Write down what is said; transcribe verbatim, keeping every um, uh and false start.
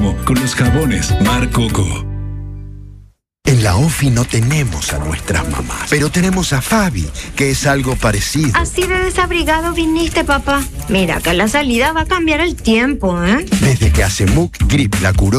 mismo con los jabones Mar Coco. En la OFI no tenemos a nuestras mamás, pero tenemos a Fabi, que es algo parecido. Así de desabrigado viniste, papá. Mira que la salida va a cambiar el tiempo, ¿eh? Desde que hace Muc Grip la curó,